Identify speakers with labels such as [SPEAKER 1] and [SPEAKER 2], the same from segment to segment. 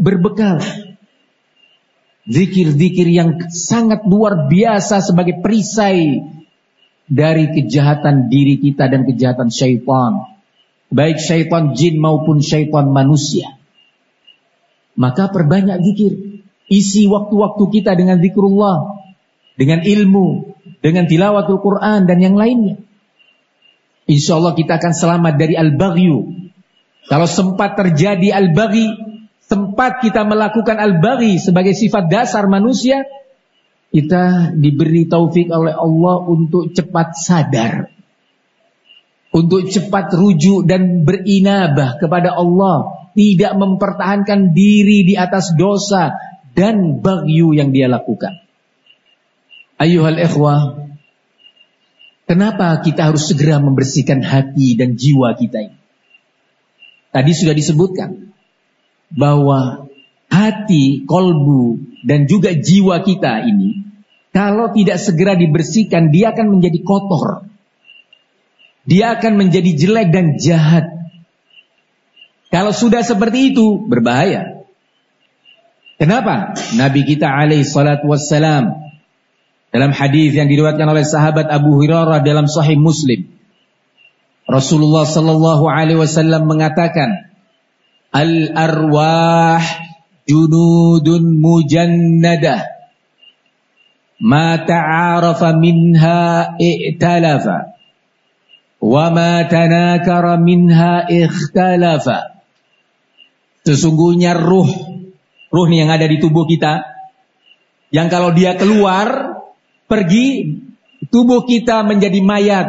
[SPEAKER 1] berbekal zikir-zikir yang sangat luar biasa sebagai perisai dari kejahatan diri kita dan kejahatan syaitan, baik syaitan jin maupun syaitan manusia. Maka perbanyak zikir, isi waktu-waktu kita dengan zikrullah, dengan ilmu, dengan tilawatul Quran dan yang lainnya. Insyaallah kita akan selamat dari al-baghyu. Kalau sempat terjadi al-baghi, sempat kita melakukan al-baghi sebagai sifat dasar manusia, kita diberi taufik oleh Allah untuk cepat sadar, untuk cepat rujuk dan berinabah kepada Allah, tidak mempertahankan diri di atas dosa dan baghyu yang dia lakukan. Ayyuhal ikhwah, kenapa kita harus segera membersihkan hati dan jiwa kita ini? Tadi sudah disebutkan bahwa hati, kolbu, dan juga jiwa kita ini, kalau tidak segera dibersihkan, dia akan menjadi kotor. Dia akan menjadi jelek dan jahat. Kalau sudah seperti itu, berbahaya. Kenapa? Nabi kita alaihi salatu wassalam, dalam hadis yang diriwayatkan oleh sahabat Abu Hurairah dalam Sahih Muslim, Rasulullah sallallahu alaihi wasallam mengatakan, al-arwah junudun mujannadah, ma ta'arafa minha i'talafa, wa ma tanakara minha ikhtalafa. Sesungguhnya ruh nih yang ada di tubuh kita, yang kalau dia keluar, pergi, tubuh kita menjadi mayat.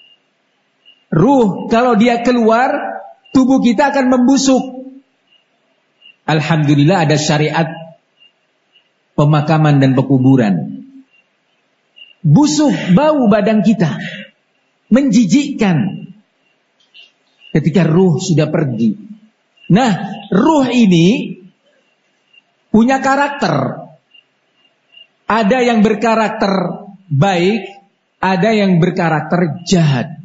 [SPEAKER 1] Ruh kalau dia keluar, tubuh kita akan membusuk. Alhamdulillah ada syariat pemakaman dan pekuburan. Busuk bau badan kita, menjijikkan ketika ruh sudah pergi. Nah, ruh ini punya karakter. Ada yang berkarakter baik, ada yang berkarakter jahat.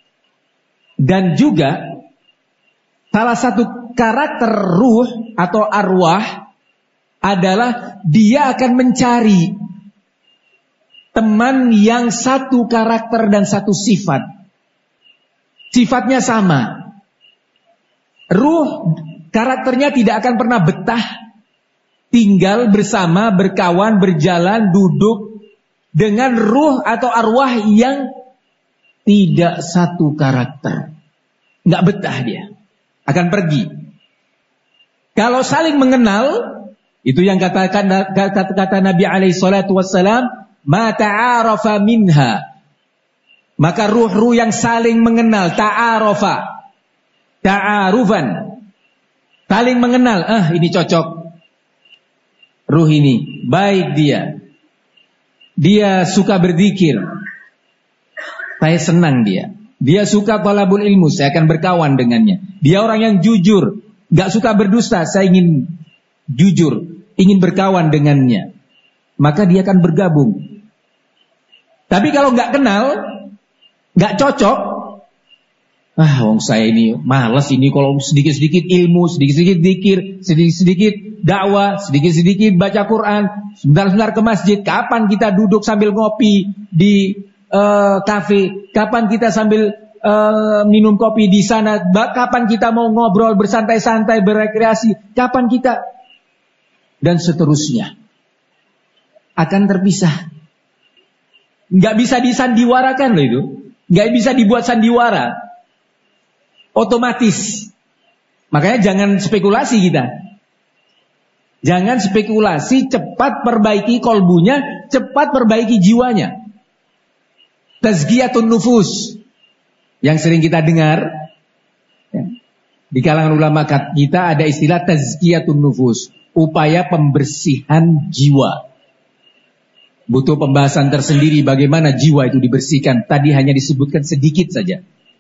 [SPEAKER 1] Dan juga salah satu karakter ruh atau arwah adalah dia akan mencari teman yang satu karakter dan satu sifat. Sifatnya sama. Ruh karakternya tidak akan pernah betah tinggal bersama, berkawan, berjalan, duduk dengan ruh atau arwah yang tidak satu karakter. Nggak betah dia. Akan pergi. Kalau saling mengenal, itu yang kata Nabi alaihi salatu wassalam, ma ta'arafa minha. Maka ruh-ruh yang saling mengenal, ta'arafa, ta'arufan, saling mengenal, ini cocok. Ruh ini, baik dia. Dia suka berzikir. Saya senang dia. Dia suka talabul ilmu, saya akan berkawan dengannya. Dia orang yang jujur, gak suka berdusta, saya ingin jujur, ingin berkawan dengannya. Maka dia akan bergabung. Tapi kalau gak kenal, gak cocok, wong saya ini malas ini kalau sedikit-sedikit ilmu, sedikit-sedikit zikir, sedikit-sedikit dakwah, sedikit-sedikit baca Quran, sebentar-sebentar ke masjid. Kapan kita duduk sambil ngopi di kafe? Kapan kita sambil minum kopi di sana? Kapan kita mau ngobrol bersantai-santai, berekreasi? Kapan kita? Dan seterusnya. Akan terpisah. Nggak bisa disandiwarakan loh itu. Nggak bisa dibuat sandiwara. Otomatis. Makanya jangan spekulasi kita. Jangan spekulasi, cepat perbaiki kolbunya, cepat perbaiki jiwanya. Tazkiyatun nufus yang sering kita dengar ya. Di kalangan ulama kita ada istilah tazkiyatun nufus, upaya pembersihan jiwa. Butuh pembahasan tersendiri bagaimana jiwa itu dibersihkan. Tadi hanya disebutkan sedikit saja.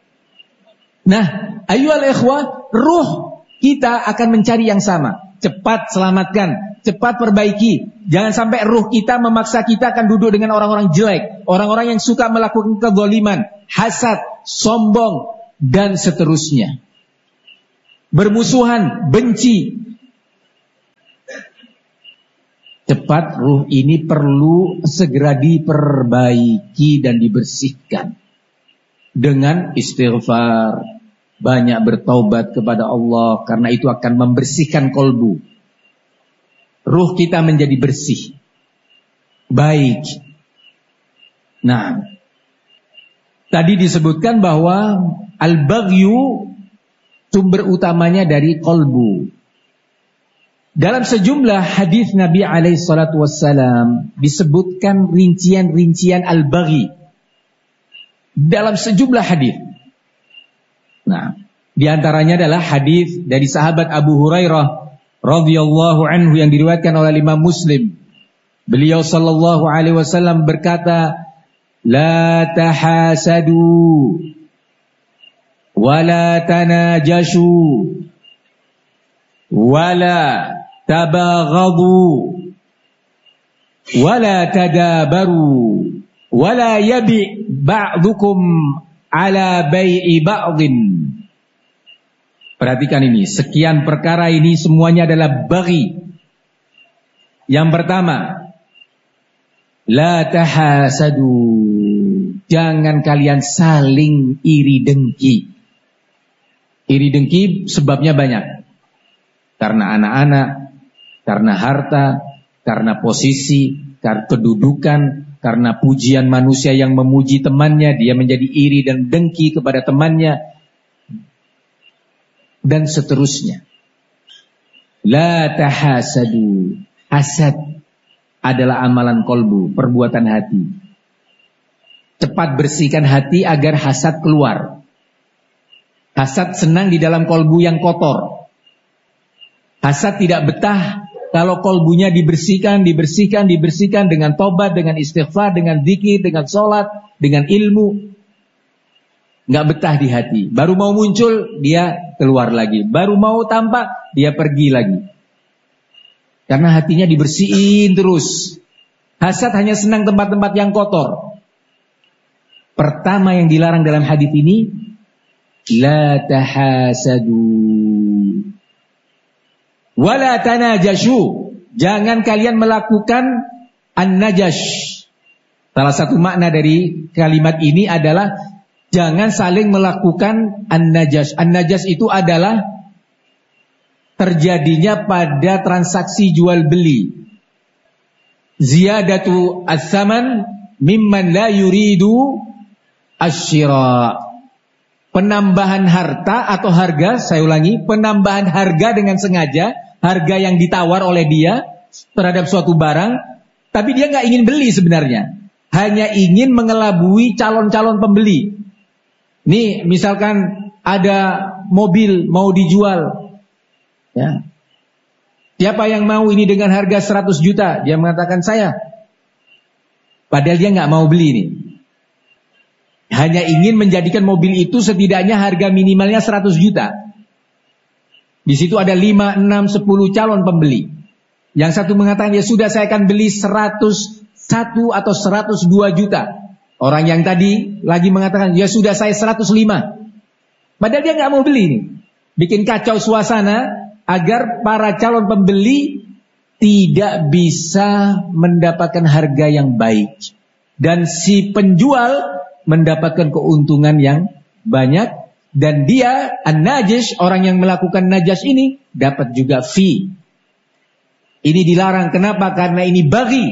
[SPEAKER 1] Nah, ayyuhal ikhwah, ruh kita akan mencari yang sama. Cepat selamatkan, cepat perbaiki. Jangan sampai ruh kita memaksa kita akan duduk dengan orang-orang jelek, orang-orang yang suka melakukan kezaliman, hasad, sombong, dan seterusnya. Bermusuhan, benci. Cepat ruh ini perlu segera diperbaiki dan dibersihkan dengan istighfar, banyak bertaubat kepada Allah, karena itu akan membersihkan kolbu. Ruh kita menjadi bersih, baik. Nah, tadi disebutkan bahwa al-baghyu sumber utamanya dari kolbu. Dalam sejumlah hadis Nabi alaihi salatu wassalam disebutkan rincian-rincian al-baghi dalam sejumlah hadis. Nah, di antaranya adalah hadis dari sahabat Abu Hurairah radhiyallahu anhu yang diriwayatkan oleh Imam Muslim. Beliau sallallahu alaihi wasallam berkata, "La tahasadu wa la tanajashu wa la tabaghadu wa la tadabaru wa la yabi' ba'dukum ala bai'i ba'din." Perhatikan ini, sekian perkara ini semuanya adalah baghi. Yang pertama, la tahasadu, jangan kalian saling iri dengki. Iri dengki sebabnya banyak. Karena anak-anak, karena harta, karena posisi, karena kedudukan, karena pujian manusia yang memuji temannya, dia menjadi iri dan dengki kepada temannya, dan seterusnya. La tahasadu, hasad adalah amalan kolbu, perbuatan hati. Cepat bersihkan hati agar hasad keluar. Hasad senang di dalam kolbu yang kotor. Hasad tidak betah kalau kolbunya dibersihkan dengan tobat, dengan istighfar, dengan zikir, dengan sholat, dengan ilmu. Nggak betah di hati. Baru mau muncul, dia keluar lagi. Baru mau tampak, dia pergi lagi. Karena hatinya dibersihin terus. Hasad hanya senang tempat-tempat yang kotor. Pertama yang dilarang dalam hadis ini, la tahasadu wala tanajashu, jangan kalian melakukan an-najash. Salah satu makna dari kalimat ini adalah jangan saling melakukan an-najash. An-najash itu adalah terjadinya pada transaksi jual beli. Ziyadatu as-saman mimman la yuridu asy-syira. Penambahan harta atau harga, saya ulangi, penambahan harga dengan sengaja, harga yang ditawar oleh dia terhadap suatu barang, tapi dia nggak ingin beli sebenarnya, hanya ingin mengelabui calon-calon pembeli. Nih, misalkan ada mobil mau dijual, ya. Siapa yang mau ini dengan harga 100 juta? Dia mengatakan saya. Padahal dia nggak mau beli ini. Hanya ingin menjadikan mobil itu setidaknya harga minimalnya 100 juta. Di situ ada 5, 6, 10 calon pembeli. Yang satu mengatakan, ya sudah saya akan beli 101 atau 102 juta. Orang yang tadi lagi mengatakan, ya sudah saya 105. Padahal dia nggak mau beli ini. Bikin kacau suasana agar para calon pembeli tidak bisa mendapatkan harga yang baik. Dan si penjual mendapatkan keuntungan yang banyak. Dan dia, an-najish, orang yang melakukan najas ini, dapat juga fee. Ini dilarang. Kenapa? Karena ini baghi.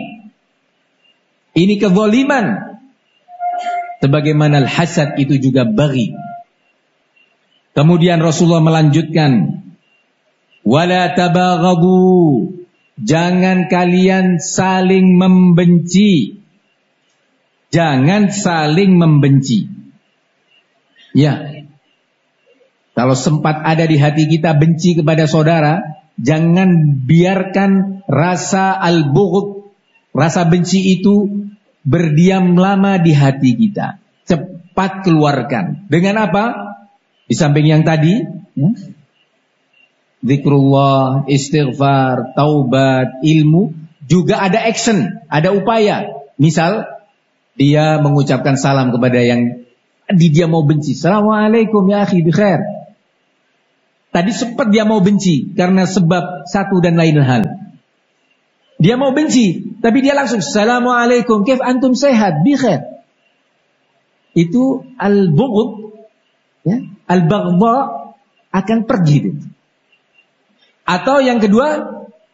[SPEAKER 1] Ini kezaliman. Sebagaimana al-hasad itu juga baghi. Kemudian Rasulullah melanjutkan, wala tabaghadu, jangan kalian saling membenci. Jangan saling membenci. Ya. Kalau sempat ada di hati kita benci kepada saudara, jangan biarkan rasa al-bughd, rasa benci itu berdiam lama di hati kita. Cepat keluarkan. Dengan apa? Di samping yang tadi, ya, zikrullah, istighfar, taubat, ilmu, juga ada action, ada upaya. Misal, dia mengucapkan salam kepada yang dia mau benci. Assalamualaikum ya akhi, bikhair. Tadi sempat dia mau benci karena sebab satu dan lain hal. Dia mau benci, tapi dia langsung Assalamualaikum, kaif antum sehat, bi khair. Itu al-bughd, ya, al-baghdha akan pergi. Atau yang kedua,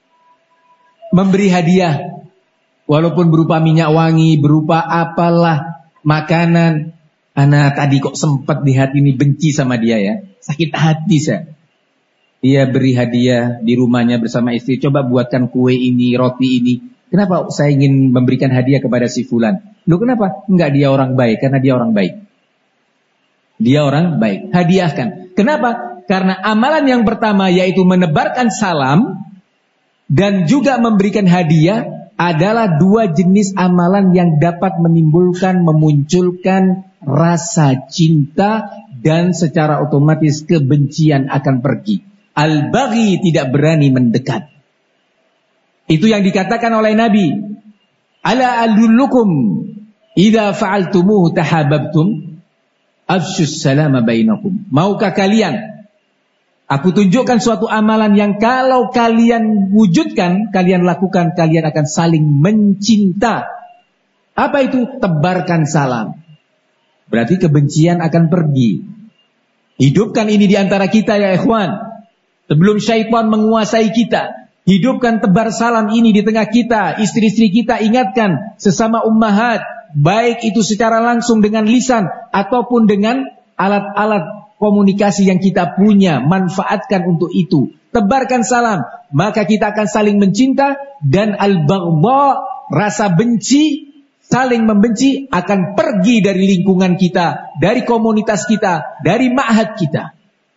[SPEAKER 1] memberi hadiah, walaupun berupa minyak wangi, berupa apalah, makanan. Anak tadi kok sempat di hati ini benci sama dia ya, sakit hati saya. Dia beri hadiah di rumahnya bersama istri, coba buatkan kue ini, roti ini. Kenapa saya ingin memberikan hadiah kepada si fulan? Loh kenapa? Enggak, dia orang baik, karena dia orang baik. Dia orang baik, hadiahkan. Kenapa? Karena amalan yang pertama yaitu menebarkan salam dan juga memberikan hadiah adalah dua jenis amalan yang dapat menimbulkan, memunculkan rasa cinta dan secara otomatis kebencian akan pergi. Al-baghi tidak berani mendekat. Itu yang dikatakan oleh Nabi. Ala adullukum idza fa'altumuhu tahabbtum afshus salama bainakum. Maukah kalian aku tunjukkan suatu amalan yang kalau kalian wujudkan, kalian lakukan, kalian akan saling mencinta. Apa itu? Tebarkan salam. Berarti kebencian akan pergi. Hidupkan ini di antara kita ya ikhwan. Sebelum syaitan menguasai kita, hidupkan tebar salam ini di tengah kita. Istri-istri kita ingatkan sesama ummahat, baik itu secara langsung dengan lisan ataupun dengan alat-alat komunikasi yang kita punya, manfaatkan untuk itu. Tebarkan salam, maka kita akan saling mencinta dan al-baghdha, rasa benci, saling membenci akan pergi dari lingkungan kita, dari komunitas kita, dari ma'had kita.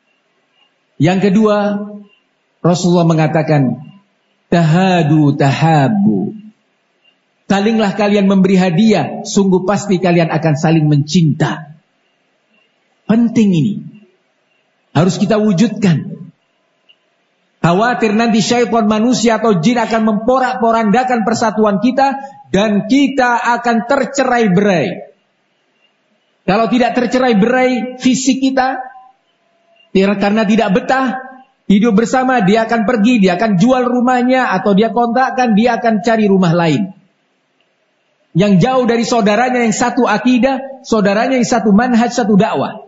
[SPEAKER 1] Yang kedua, Rasulullah mengatakan tahadu tahabu. Salinglah kalian memberi hadiah, sungguh pasti kalian akan saling mencinta. Penting ini. Harus kita wujudkan. Khawatir nanti syaitan manusia atau jin akan memporak-porandakan persatuan kita dan kita akan tercerai-berai. Kalau tidak tercerai-berai fisik kita, karena tidak betah hidup bersama, dia akan pergi, dia akan jual rumahnya atau dia kontrakkan, dia akan cari rumah lain. Yang jauh dari saudaranya yang satu akidah, saudaranya yang satu manhaj, satu dakwah.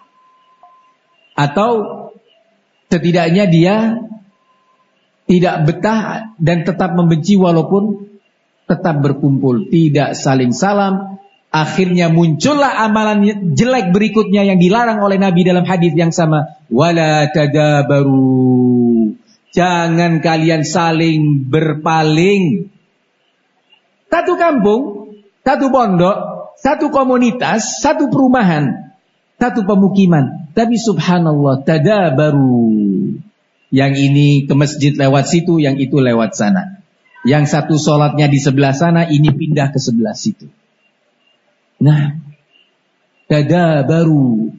[SPEAKER 1] Atau setidaknya dia tidak betah dan tetap membenci walaupun tetap berkumpul, tidak saling salam. Akhirnya muncullah amalan jelek berikutnya yang dilarang oleh Nabi dalam hadis yang sama. Wala tadabaru. Jangan kalian saling berpaling. Satu kampung, satu pondok, satu komunitas, satu perumahan, satu pemukiman. Tapi subhanallah, tadabaru. Yang ini ke masjid lewat situ, yang itu lewat sana. Yang satu sholatnya di sebelah sana, ini pindah ke sebelah situ. Nah, tadabaru.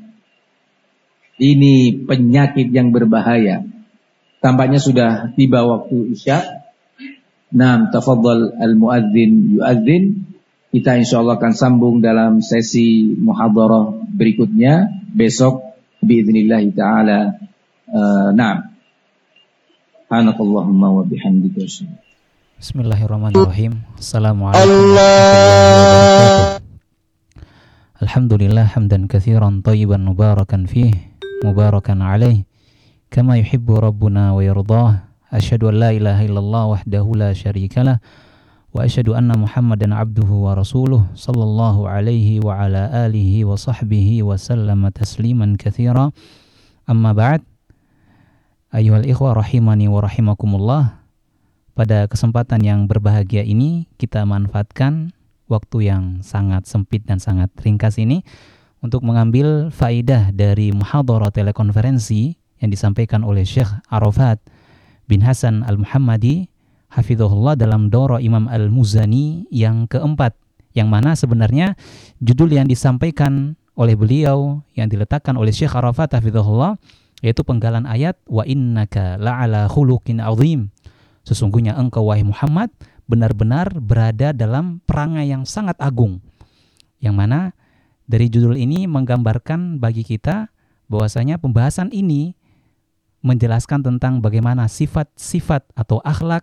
[SPEAKER 1] Ini penyakit yang berbahaya. Tampaknya sudah tiba waktu Isya. Naam, tafadhal al-muadzin yuadzin. Kita insyaallah akan sambung dalam sesi muhadharah berikutnya besok biidznillah taala. Naam. Subhanakallahumma wa bihamdika.
[SPEAKER 2] Bismillahirrahmanirrahim. Assalamualaikum warahmatullahi wabarakatuh. Alhamdulillah hamdan katsiran thayyiban mubarakan fih, mubarakan alaih, kama yuhibbu rabbuna wa yardah. Asyhadu an la ilaha illallah wahdahu la syarikalah wa asyhadu anna Muhammadan abduhu wa rasuluh sallallahu alaihi wa ala alihi wa sahbihi wa sallama tasliman katsira. Amma ba'd. Ayyuhal ikhwah rahimani wa rahimakumullah. Pada kesempatan yang berbahagia ini kita manfaatkan waktu yang sangat sempit dan sangat ringkas ini untuk mengambil faidah dari muhadharah telekonferensi yang disampaikan oleh Syekh Arafat bin Hasan Al-Muhammadi hafizahullah dalam Daurah Imam Al-Muzani yang keempat, yang mana sebenarnya judul yang disampaikan oleh beliau yang diletakkan oleh Syekh Arafat hafizahullah yaitu penggalan ayat wa innaka la'ala khuluqin azim. Sesungguhnya engkau wahai Muhammad benar-benar berada dalam perangai yang sangat agung. Yang mana dari judul ini menggambarkan bagi kita bahwasanya pembahasan ini menjelaskan tentang bagaimana sifat-sifat atau akhlak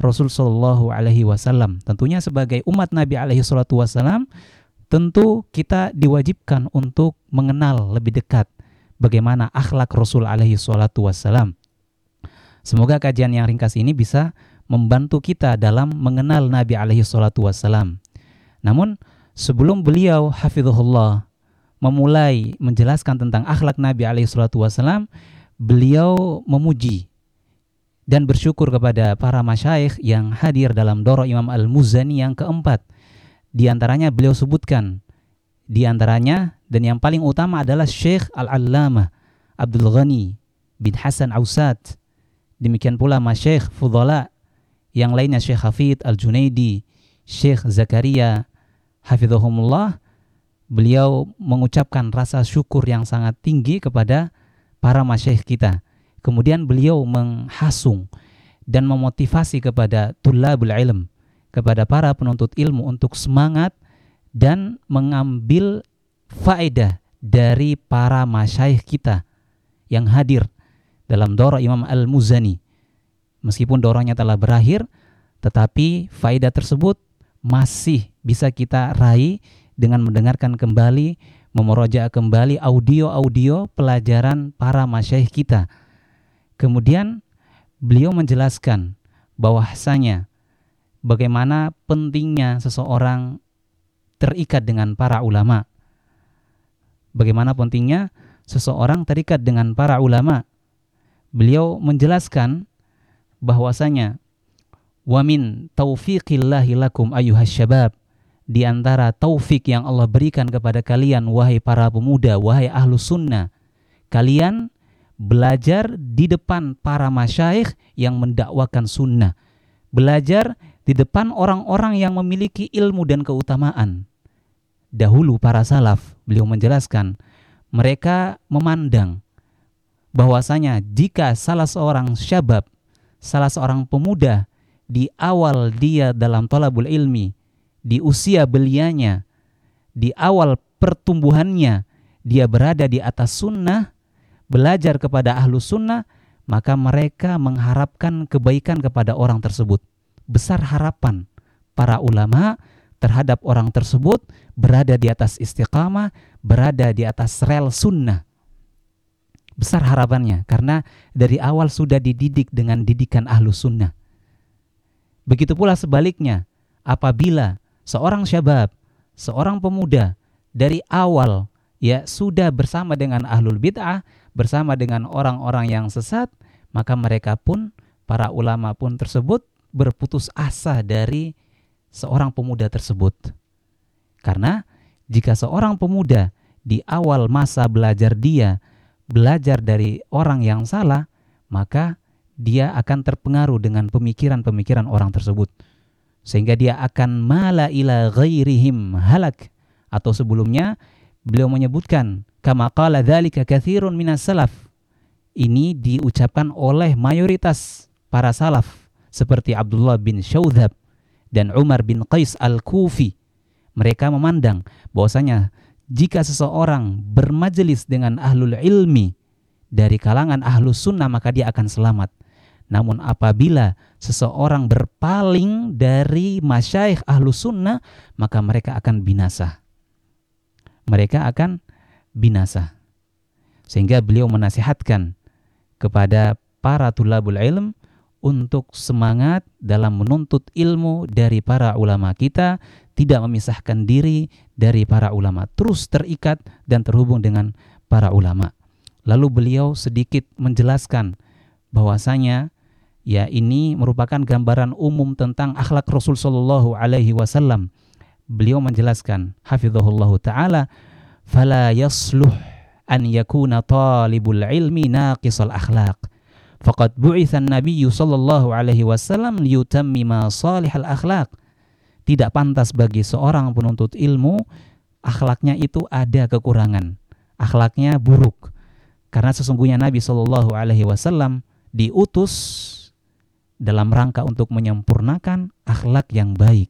[SPEAKER 2] Rasul sallallahu alaihi wasallam. Tentunya sebagai umat Nabi alaihi salatu wasallam, tentu kita diwajibkan untuk mengenal lebih dekat bagaimana akhlak Rasul alaihi salatu wasallam. Semoga kajian yang ringkas ini bisa membantu kita dalam mengenal Nabi alaihi salatu wasallam. Namun sebelum beliau hafizahullah memulai menjelaskan tentang akhlak Nabi alaihi salatu wasallam, beliau memuji dan bersyukur kepada para masyayikh yang hadir dalam Doro Imam Al-Muzani yang keempat. Di antaranya beliau sebutkan, di antaranya dan yang paling utama adalah Syekh Al-Allamah Abdul Ghani bin Hasan Ausat. Demikian pula masyayikh fudhala yang lainnya, Syekh Hafidh Al-Junaidi, Syekh Zakaria hafizahumullah. Beliau mengucapkan rasa syukur yang sangat tinggi kepada para masyayikh kita. Kemudian beliau menghasung dan memotivasi kepada tulabul ilm, kepada para penuntut ilmu untuk semangat dan mengambil faedah dari para masyayikh kita yang hadir dalam Doro Imam Al-Muzani. Meskipun doronya telah berakhir, tetapi faedah tersebut masih bisa kita raih dengan mendengarkan kembali, memurojaah kembali audio-audio pelajaran para masyayikh kita. Kemudian beliau menjelaskan bahwasanya bagaimana pentingnya seseorang terikat dengan para ulama. Bagaimana pentingnya seseorang terikat dengan para ulama. Beliau menjelaskan bahwasanya wa min taufiqillahi lakum ayyuhas syabab, di antara taufik yang Allah berikan kepada kalian wahai para pemuda, wahai ahlus sunnah, kalian belajar di depan para masyayikh yang mendakwakan sunnah, belajar di depan orang-orang yang memiliki ilmu dan keutamaan. Dahulu para salaf, beliau menjelaskan, mereka memandang bahwasanya jika salah seorang syabab, salah seorang pemuda di awal dia dalam thalabul ilmi, di usia belianya, di awal pertumbuhannya, dia berada di atas sunnah, belajar kepada ahlu sunnah, maka mereka mengharapkan kebaikan kepada orang tersebut. Besar harapan para ulama terhadap orang tersebut berada di atas istiqamah, berada di atas rel sunnah. Besar harapannya karena dari awal sudah dididik dengan didikan ahlu sunnah. Begitu pula sebaliknya, apabila seorang syabab, seorang pemuda dari awal ya sudah bersama dengan ahlul bid'ah, bersama dengan orang-orang yang sesat, maka mereka pun, para ulama pun tersebut berputus asa dari seorang pemuda tersebut. Karena jika seorang pemuda di awal masa belajar dia belajar dari orang yang salah, maka dia akan terpengaruh dengan pemikiran-pemikiran orang tersebut, sehingga dia akan mala ila ghairihim halak. Atau sebelumnya beliau menyebutkan kama qala dzalika katsirun minas salaf. Ini diucapkan oleh mayoritas para salaf seperti Abdullah bin Syaudzab dan Umar bin Qais al-Kufi. Mereka memandang bahwasanya jika seseorang bermajelis dengan ahlul ilmi dari kalangan ahlus sunnah, maka dia akan selamat. Namun apabila seseorang berpaling dari masyayikh ahlus sunnah, maka mereka akan binasa. Mereka akan binasa. Sehingga beliau menasihatkan kepada para tulabul ilm untuk semangat dalam menuntut ilmu dari para ulama kita, tidak memisahkan diri dari para ulama, terus terikat dan terhubung dengan para ulama. Lalu beliau sedikit menjelaskan bahwasanya ya ini merupakan gambaran umum tentang akhlak Rasul sallallahu alaihi wasallam. Beliau menjelaskan hafizahullahu taala, fala yasluh an yakuna talibul ilmi naqisal akhlaq. Faqad bu'itsan nabiyyu sallallahu alaihi wasallam liyutammima salihal akhlaq. Tidak pantas bagi seorang penuntut ilmu akhlaknya itu ada kekurangan, akhlaknya buruk. Karena sesungguhnya Nabi sallallahu alaihi wasallam diutus dalam rangka untuk menyempurnakan akhlak yang baik.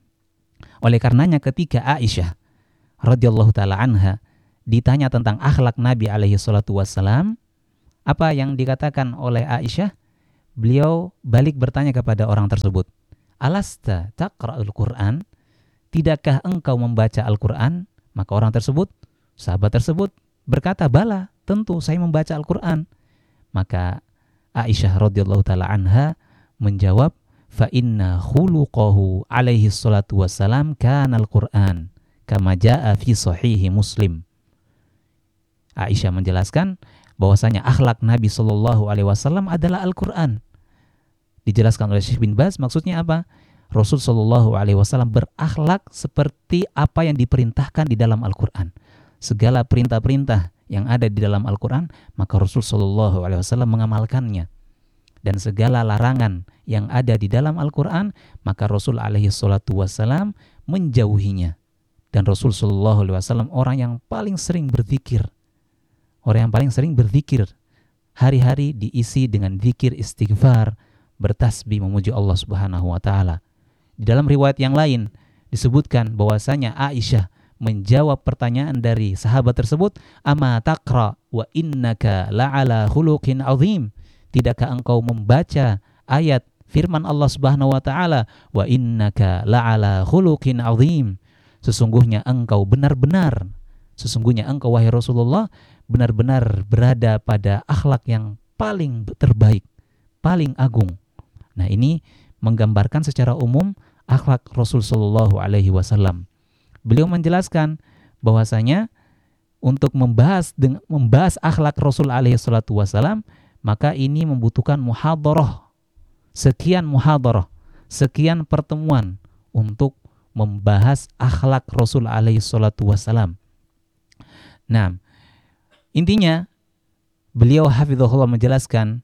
[SPEAKER 2] Oleh karenanya ketika Aisyah radhiyallahu taala anha ditanya tentang akhlak Nabi alaihi salatu wassalam, apa yang dikatakan oleh Aisyah? beliau balik bertanya kepada orang tersebut, alasta taqra'ul Qur'an? Tidakkah engkau membaca Al-Quran? Maka orang tersebut, sahabat tersebut berkata, bala, tentu saya membaca Al-Quran. Maka Aisyah radhiyallahu taala anha menjawab, fa inna khuluquhu alaihi salatu wassalam kana Al-Quran kama jaa fi sahihi Muslim. Aisyah menjelaskan bahwasanya akhlak Nabi sallallahu alaihi wasallam adalah Al-Quran. Dijelaskan oleh Syekh bin Baz, maksudnya apa? Rasul sallallahu alaihi wasallam berakhlak seperti apa yang diperintahkan di dalam Al-Quran. Segala perintah-perintah yang ada di dalam Al-Quran, maka Rasul sallallahu alaihi wasallam mengamalkannya. Dan segala larangan yang ada di dalam Al-Quran, maka Rasul alaihi salatu wasallam menjauhinya. Dan Rasul sallallahu alaihi wasallam orang yang paling sering berzikir. Orang yang paling sering berzikir. Hari-hari diisi dengan zikir istighfar, bertasbih memuji Allah Subhanahu wa taala. Di dalam riwayat yang lain disebutkan bahwasanya Aisyah menjawab pertanyaan dari sahabat tersebut, ama taqra wa innaka la'ala khuluqin azim? Tidakkah engkau membaca ayat firman Allah Subhanahu wa taala, wa innaka la'ala khuluqin azim? Sesungguhnya engkau wahai Rasulullah benar-benar berada pada akhlak yang paling terbaik, paling agung. Nah, ini menggambarkan secara umum akhlak Rasul sallallahu alaihi wasallam. Beliau menjelaskan bahwasanya untuk membahas akhlak Rasul alaihi salatu wasallam, maka ini membutuhkan muhadharah. Sekian pertemuan untuk membahas akhlak Rasul alaihi salatu wasallam. Nah, intinya beliau hafizahullah menjelaskan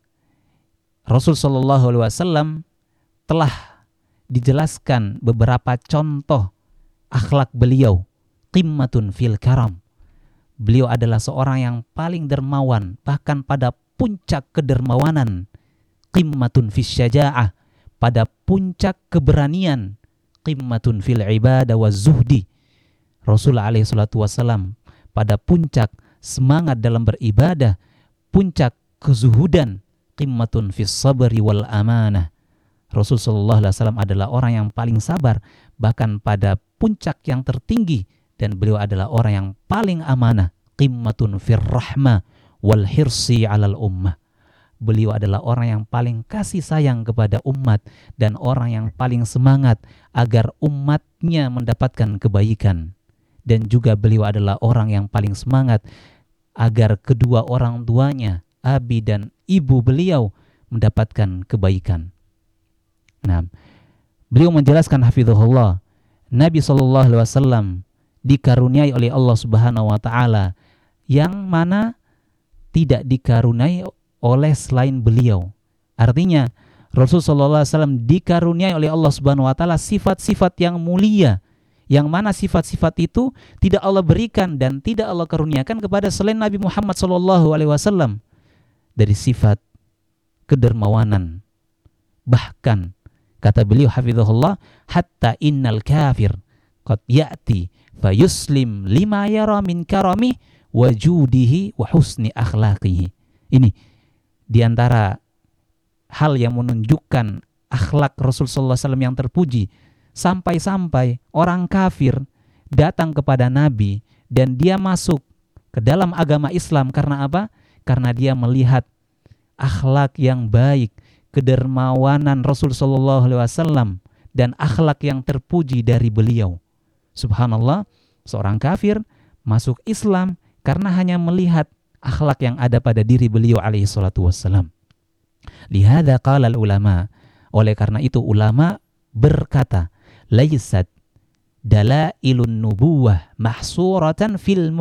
[SPEAKER 2] Rasul sallallahu alaihi wasallam telah dijelaskan beberapa contoh akhlak beliau. Qimmatun fil karam. Beliau adalah seorang yang paling dermawan, bahkan pada puncak kedermawanan. Qimmatun fis syaja'ah, pada puncak keberanian. Qimmatun fil ibadah wa zuhdi. Rasulullah alaihi salatu wasallam pada puncak semangat dalam beribadah, puncak kezuhudan. Qimmatun fis sabri wal amanah. Rasul sallallahu alaihi wasallam adalah orang yang paling sabar, bahkan pada puncak yang tertinggi, dan beliau adalah orang yang paling amanah. Qimmatun fir rahmah wal hirsi 'alal ummah. Beliau adalah orang yang paling kasih sayang kepada umat dan orang yang paling semangat agar umatnya mendapatkan kebaikan. Dan juga beliau adalah orang yang paling semangat agar kedua orang tuanya, abi dan ibu beliau, mendapatkan kebaikan. Nah, beliau menjelaskan hafizahullah, Nabi SAW dikaruniai oleh Allah Subhanahu wa taala yang mana tidak dikaruniai oleh selain beliau. Artinya Rasulullah SAW dikaruniai oleh Allah Subhanahu wa taala sifat-sifat yang mulia, yang mana sifat-sifat itu tidak Allah berikan dan tidak Allah karuniakan kepada selain Nabi Muhammad SAW. Dari sifat kedermawanan, bahkan kata beliau hafizahullah, hatta innal kafir qad ya'ti fayuslim lima yara min karami wa judihi wa husni akhlaqihi. Ini diantara hal yang menunjukkan akhlak Rasulullah SAW yang terpuji, sampai-sampai orang kafir datang kepada Nabi dan dia masuk ke dalam agama Islam. Karena apa? Karena dia melihat akhlak yang baik, kedermawanan Rasul sallallahu alaihi wasallam dan akhlak yang terpuji dari beliau. Subhanallah, seorang kafir masuk Islam karena hanya melihat akhlak yang ada pada diri beliau alaihi salatu wassalam. Lihada qala ulama, oleh karena itu ulama berkata, laysat dalailun nubuwah mahsuratan fil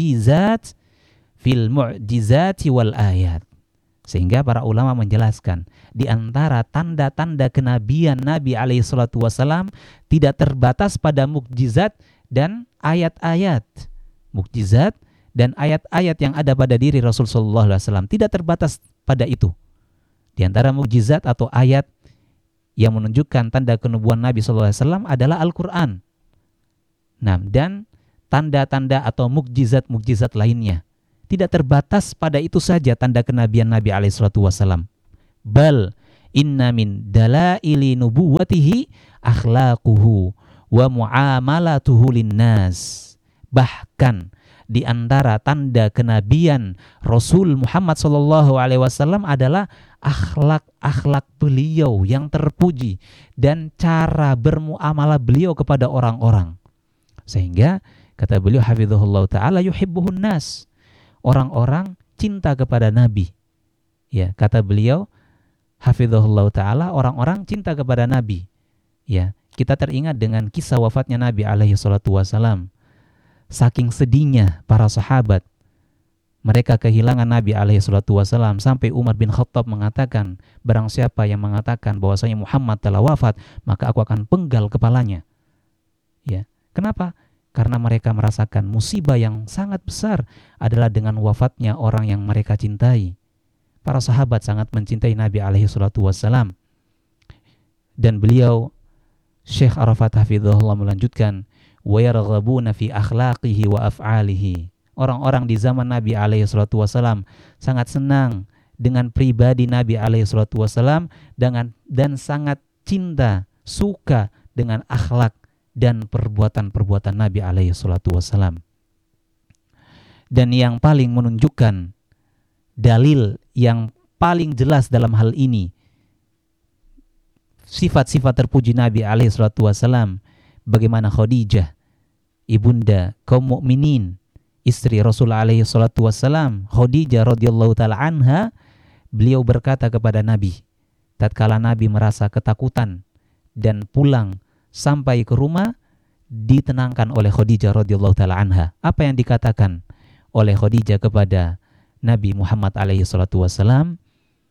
[SPEAKER 2] mu'jizati wal ayat. Sehingga para ulama menjelaskan, di antara tanda-tanda kenabian Nabi alaihi salatu wasallam tidak terbatas pada mukjizat dan ayat-ayat. Mukjizat dan ayat-ayat yang ada pada diri Rasul sallallahu alaihi wasallam tidak terbatas pada itu. Di antara mukjizat atau ayat yang menunjukkan tanda kenubuan Nabi sallallahu alaihi wasallam adalah Al-Qur'an. Nah, dan tanda-tanda atau mukjizat-mukjizat lainnya. Tidak terbatas pada itu saja tanda kenabian Nabi alaihi salatu wasallam. Bal Inna min dalaili nubuwatihi akhlaquhu wa muamalatuhu linnas. Bahkan di antara tanda kenabian Rasul Muhammad SAW adalah akhlak beliau yang terpuji dan cara bermuamalah beliau kepada orang-orang. Sehingga kata beliau hafizahullah ta'ala yuhibbuhun nas. Orang-orang cinta kepada Nabi. Ya, kata beliau hafizahullah ta'ala, orang-orang cinta kepada Nabi. Ya, kita teringat dengan kisah wafatnya Nabi alaihi salatu wasalam. Saking sedihnya para sahabat, mereka kehilangan Nabi alaihi salatu wasalam, sampai Umar bin Khattab mengatakan, barang siapa yang mengatakan bahwasanya Muhammad telah wafat, maka aku akan penggal kepalanya. Ya, kenapa? Karena mereka merasakan musibah yang sangat besar adalah dengan wafatnya orang yang mereka cintai. Para sahabat sangat mencintai Nabi alaihi salatu wassalam. Dan beliau, Syekh Arafat hafizahullah melanjutkan, wa yarghabuna fi akhlaqihi wa af'alihi. Orang-orang di zaman Nabi alaihi salatu wassalam sangat senang dengan pribadi Nabi alaihi salatu wassalam dan sangat cinta, suka dengan akhlak dan perbuatan-perbuatan Nabi alaihi salatu wassalam. Dan yang paling menunjukkan, dalil yang paling jelas dalam hal ini, sifat-sifat terpuji Nabi alaihi salatu wassalam, bagaimana Khadijah, ibunda kaum mukminin, istri Rasul alaihi salatu wassalam, Khadijah radhiyallahu taala anha, beliau berkata kepada Nabi tatkala Nabi merasa ketakutan dan pulang sampai ke rumah, ditenangkan oleh Khadijah radhiyallahu taala anha. Apa yang dikatakan oleh Khadijah kepada Nabi Muhammad alaihi salatu wassalam?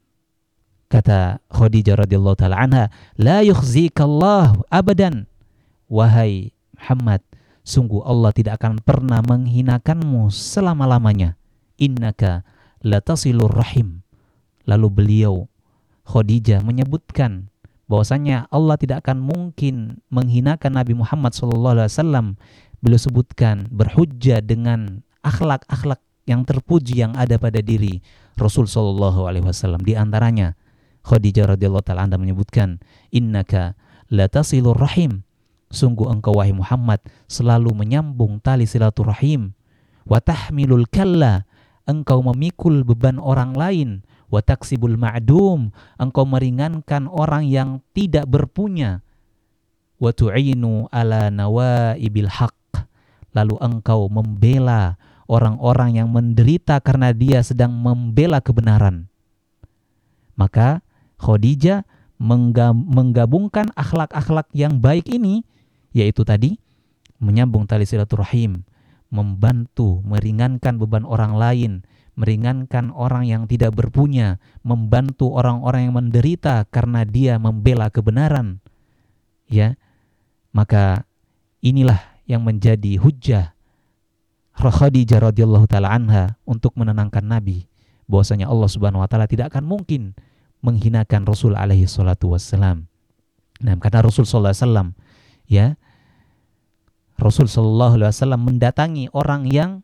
[SPEAKER 2] Kata Khadijah radhiyallahu taala anha, la yukhzikallahu abadan. Wahai Muhammad, sungguh Allah tidak akan pernah menghinakanmu selama-lamanya. Innaka latasilur rahim. Lalu beliau, Khadijah, menyebutkan bahwasanya Allah tidak akan mungkin menghinakan Nabi Muhammad SAW. Beliau sebutkan berhujjah dengan akhlak-akhlak yang terpuji yang ada pada diri Rasul SAW. Di antaranya Khadijah radhiyallahu taala anha menyebutkan, innaka latasilur rahim. Sungguh engkau wahai Muhammad selalu menyambung tali silaturahim. Wa tahmilul kalla. Engkau memikul beban orang lain. Wa taksibul ma'dum. Engkau meringankan orang yang tidak berpunya. Wa tu'inu ala nawaibil haq. Lalu engkau membela orang-orang yang menderita karena dia sedang membela kebenaran. Maka Khadijah menggabungkan akhlak-akhlak yang baik ini, yaitu tadi menyambung tali silaturahim, membantu meringankan beban orang lain, meringankan orang yang tidak berpunya, membantu orang-orang yang menderita karena dia membela kebenaran. Ya, maka inilah yang menjadi hujjah Khadijah radhiyallahu taala anha untuk menenangkan Nabi bahwasanya Allah Subhanahu wa taala tidak akan mungkin menghinakan Rasul alaihi salatu wassalam. Nah, karena Rasul sallallahu alaihi wasallam, ya, Rasul sallallahu alaihi wasallam mendatangi orang yang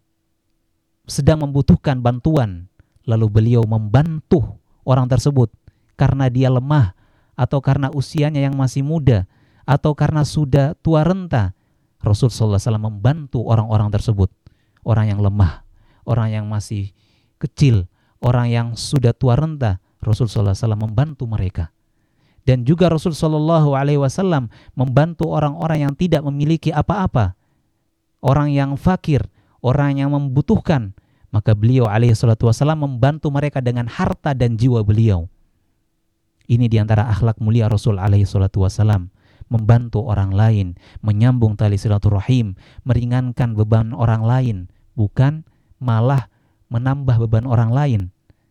[SPEAKER 2] sedang membutuhkan bantuan, lalu beliau membantu orang tersebut karena dia lemah atau karena usianya yang masih muda atau karena sudah tua renta. Rasul sallallahu alaihi wasallam membantu orang-orang tersebut, orang yang lemah, orang yang masih kecil, orang yang sudah tua renta. Rasul sallallahu alaihi wasallam membantu mereka. Dan juga Rasul sallallahu alaihi wasallam membantu orang-orang yang tidak memiliki apa-apa, orang yang fakir, orang yang membutuhkan. Maka beliau alaihi salatu wasallam membantu mereka dengan harta dan jiwa beliau. Ini diantara akhlak mulia Rasul alaihi salatu wasallam, membantu orang lain, menyambung tali silaturahim, meringankan beban orang lain, bukan malah menambah beban orang lain.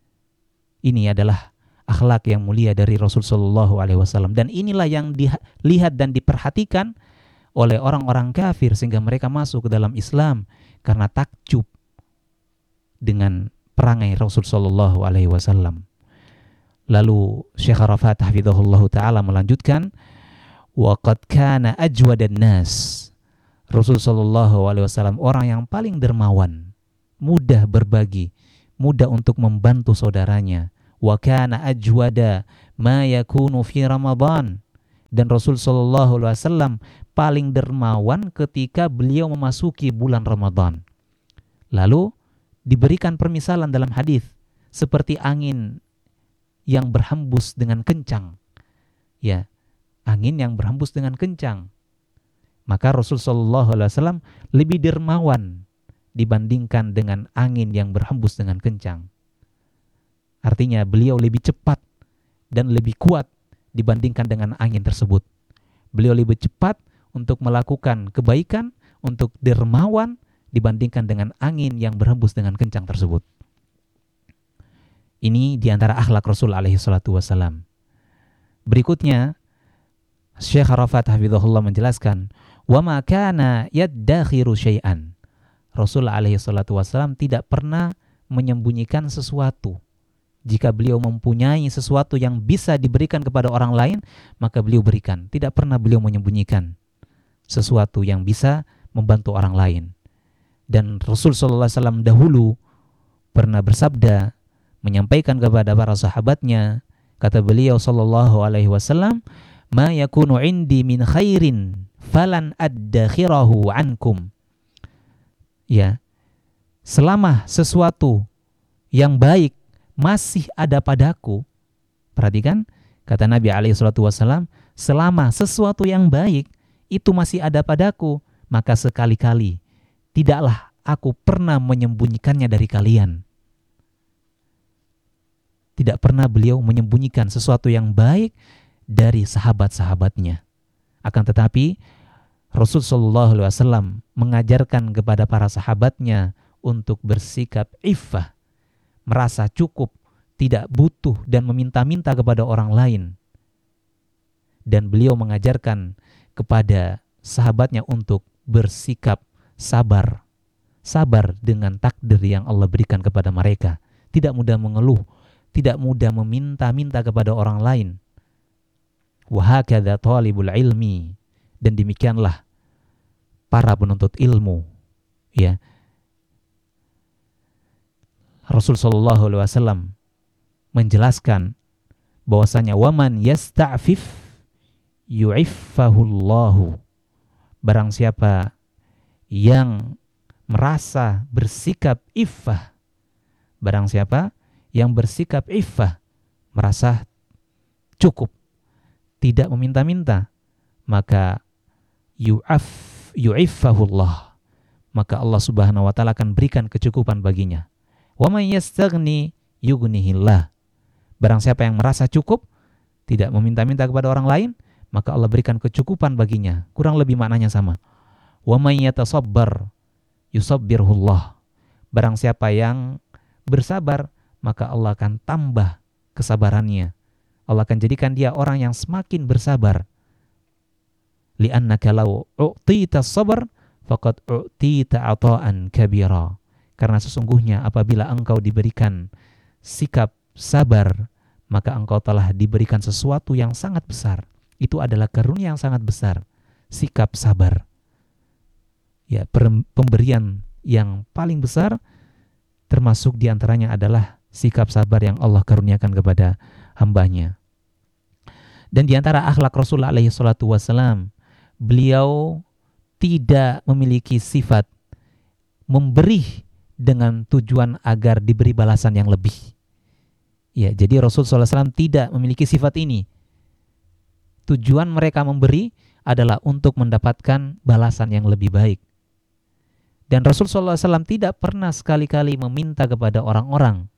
[SPEAKER 2] Ini adalah akhlak yang mulia dari Rasul sallallahu alaihi wasallam, dan inilah yang dilihat dan diperhatikan oleh orang-orang kafir sehingga mereka masuk ke dalam Islam karena takjub dengan perangai Rasul sallallahu alaihi wasallam. Lalu Syekh Arafat hafizahullah taala melanjutkan, wa qad kana ajwadan nas. Rasul sallallahu alaihi wasallam orang yang paling dermawan, mudah berbagi, mudah untuk membantu saudaranya. Wa kana ajwada ma yakunu fi Ramadan. Dan Rasul sallallahu alaihi wasallam paling dermawan ketika beliau memasuki bulan Ramadan. Lalu diberikan permisalan dalam hadis seperti angin yang berhembus dengan kencang. Ya, angin yang berhembus dengan kencang. Maka Rasul sallallahu alaihi wasallam lebih dermawan dibandingkan dengan angin yang berhembus dengan kencang. Artinya beliau lebih cepat dan lebih kuat dibandingkan dengan angin tersebut. Beliau lebih cepat untuk melakukan kebaikan, untuk dermawan dibandingkan dengan angin yang berhembus dengan kencang tersebut. Ini diantara akhlak Rasul alaihi salatu wassalam. Berikutnya, Syekh Arafat hafizahullah menjelaskan, wa ma kana yaddakhiru syai'an. Rasul alaihi salatu wassalam tidak pernah menyembunyikan sesuatu. Jika beliau mempunyai sesuatu yang bisa diberikan kepada orang lain, maka beliau berikan. Tidak pernah beliau menyembunyikan sesuatu yang bisa membantu orang lain. Dan Rasul sallallahu alaihi wasallam dahulu pernah bersabda, menyampaikan kepada para sahabatnya, kata beliau sallallahu alaihi wasallam, ma yakunu indi min khairin falan addakhirahu ankum. Ya, selama sesuatu yang baik masih ada padaku, perhatikan kata Nabi alaihi salatu wasallam, selama sesuatu yang baik itu masih ada padaku, maka sekali-kali tidaklah aku pernah menyembunyikannya dari kalian. Tidak pernah beliau menyembunyikan sesuatu yang baik dari sahabat-sahabatnya. Akan tetapi Rasul sallallahu alaihi wasallam mengajarkan kepada para sahabatnya untuk bersikap iffah, merasa cukup, tidak butuh dan meminta-minta kepada orang lain. Dan beliau mengajarkan kepada sahabatnya untuk bersikap sabar. Sabar dengan takdir yang Allah berikan kepada mereka. Tidak mudah mengeluh, tidak mudah meminta-minta kepada orang lain. Wa hakadha talibul ilmi. Dan demikianlah para penuntut ilmu. Ya. Rasul sallallahu alaihi wasallam menjelaskan bahwasanya waman yasta'fif yu'iffahullahu. Barang siapa yang merasa bersikap iffah, barang siapa yang bersikap iffah, merasa cukup, tidak meminta-minta, maka yu'iffahullah, maka Allah Subhanahu wa taala akan berikan kecukupan baginya. Wa may yastaghni yughnihillah. Barang siapa yang merasa cukup, tidak meminta-minta kepada orang lain, maka Allah berikan kecukupan baginya. Kurang lebih maknanya sama. Wa may yatasabbar yusabbirhullah. Barang siapa yang bersabar, maka Allah akan tambah kesabarannya. Allah akan jadikan dia orang yang semakin bersabar. Li'annaka law u'tita sabr faqad u'tita ata'an kabira. Karena sesungguhnya apabila engkau diberikan sikap sabar, maka engkau telah diberikan sesuatu yang sangat besar. Itu adalah karunia yang sangat besar. Sikap sabar. Ya, pemberian yang paling besar termasuk diantaranya adalah sikap sabar yang Allah karuniakan kepada hambanya. Dan diantara akhlak Rasulullah alaihi salatu wassalam, beliau tidak memiliki sifat memberi dengan tujuan agar diberi balasan yang lebih. Ya, jadi Rasulullah SAW tidak memiliki sifat ini. Tujuan mereka memberi adalah untuk mendapatkan balasan yang lebih baik. Dan Rasulullah SAW tidak pernah sekali-kali meminta kepada orang-orang.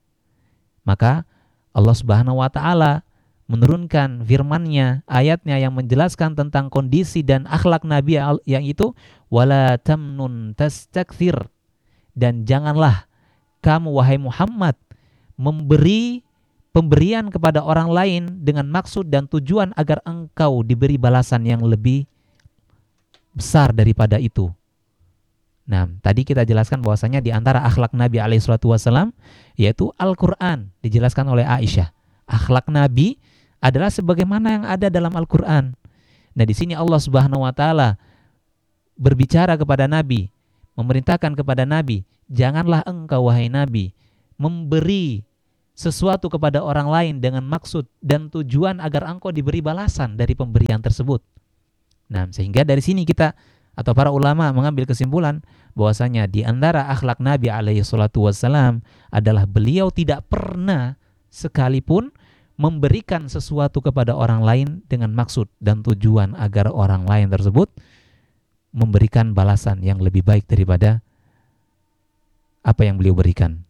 [SPEAKER 2] Maka Allah Subhanahu wa taala menurunkan firman-Nya, ayatnya yang menjelaskan tentang kondisi dan akhlak Nabi yang itu, wala tamnun tastakthir. Dan janganlah kamu wahai Muhammad memberi pemberian kepada orang lain dengan maksud dan tujuan agar engkau diberi balasan yang lebih besar daripada itu. Nah, tadi kita jelaskan bahwasanya di antara akhlak Nabi SAW yaitu Al-Quran, dijelaskan oleh Aisyah. Akhlak Nabi adalah sebagaimana yang ada dalam Al-Quran. Nah, di sini Allah Subhanahu wa taala berbicara kepada Nabi, memerintahkan kepada Nabi, janganlah engkau wahai Nabi memberi sesuatu kepada orang lain dengan maksud dan tujuan agar engkau diberi balasan dari pemberian tersebut. Nah, sehingga dari sini kita atau para ulama mengambil kesimpulan bahwasanya di antara akhlak Nabi alaihi salatu wassalam adalah beliau tidak pernah sekalipun memberikan sesuatu kepada orang lain dengan maksud dan tujuan agar orang lain tersebut memberikan balasan yang lebih baik daripada apa yang beliau berikan.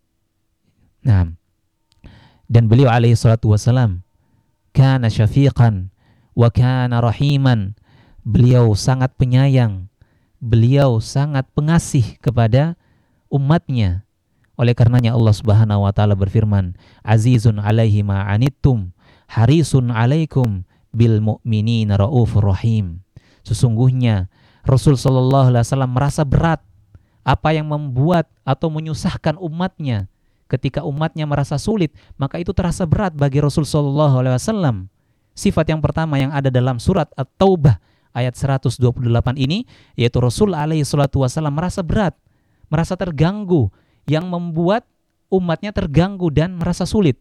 [SPEAKER 2] Nah, dan beliau alaihi salatu wassalam kana syafiqan wa kana rahiman. Beliau sangat penyayang, beliau sangat pengasih kepada umatnya. Oleh karenanya Allah Subhanahu wa taala berfirman, Azizun 'alaihi ma 'anittum, harisun 'alaikum bil mu'minina raufur rahim. Sesungguhnya Rasul sallallahu alaihi wasallam merasa berat apa yang membuat atau menyusahkan umatnya. Ketika umatnya merasa sulit, maka itu terasa berat bagi Rasul sallallahu alaihi wasallam. Sifat yang pertama yang ada dalam surat At-Taubah ayat 128 ini, yaitu Rasul alaihi salatu wasallam merasa berat, merasa terganggu, yang membuat umatnya terganggu dan merasa sulit.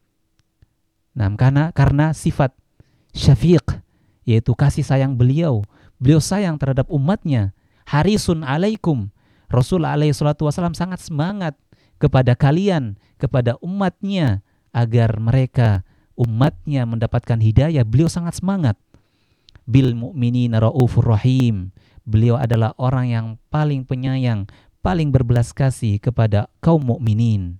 [SPEAKER 2] Nah, karena sifat syafiq, yaitu kasih sayang beliau sayang terhadap umatnya. Harisun alaikum, Rasul alaihi salatu wasallam sangat semangat kepada kalian, kepada umatnya, agar mereka, umatnya mendapatkan hidayah. Beliau sangat semangat. Bil mu'minina raufur rahim. Beliau adalah orang yang paling penyayang, paling berbelas kasih kepada kaum mukminin.